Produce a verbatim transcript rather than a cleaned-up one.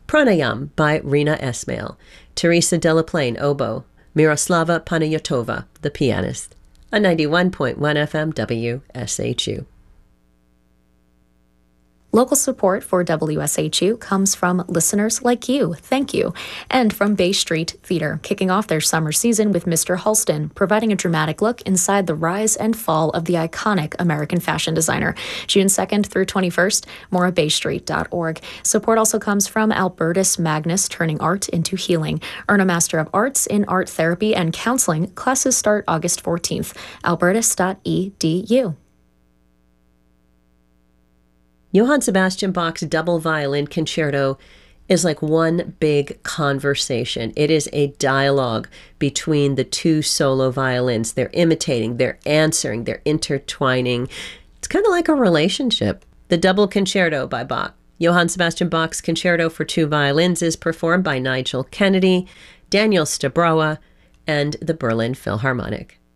Pranayam by Rina Esmail. Teresa Delaplane, oboe. Miroslava Panayotova, the pianist. On ninety-one point one F M W S H U. Local support for W S H U comes from listeners like you. Thank you. And from Bay Street Theater, kicking off their summer season with Mister Halston, providing a dramatic look inside the rise and fall of the iconic American fashion designer. June second through twenty-first, more at bay street dot org. Support also comes from Albertus Magnus, turning art into healing. Earn a Master of Arts in Art Therapy and Counseling. Classes start August fourteenth. albertus dot e d u. Johann Sebastian Bach's double violin concerto is like one big conversation. It is a dialogue between the two solo violins. They're imitating, they're answering, they're intertwining. It's kind of like a relationship. The Double Concerto by Bach. Johann Sebastian Bach's concerto for two violins is performed by Nigel Kennedy, Daniel Stabrowa, and the Berlin Philharmonic.